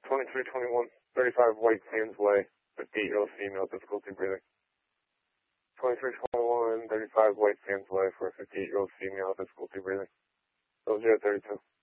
2321, 35 White Sands Way, 58-year-old female, difficulty breathing. 2321, 35 White Sands Way for a 58-year-old female, difficulty breathing. 0032.